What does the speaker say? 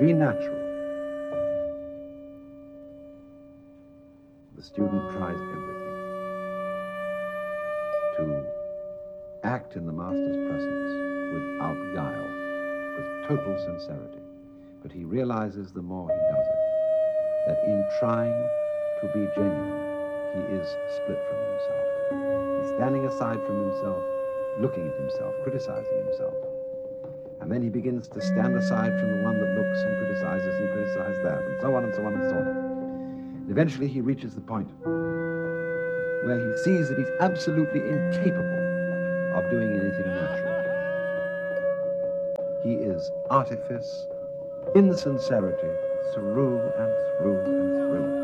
Be natural. The student tries everything to act in the master's presence without guile, with total sincerity. But he realizes the more he does it, that in trying to be genuine, he is split from himself. He's standing aside from himself, looking at himself, criticizing himself. And then he begins to stand aside from the one that looks and criticizes that, and so on and so on and so on. And eventually he reaches the point where he sees that he's absolutely incapable of doing anything natural. He is artifice, insincerity, through and through and through.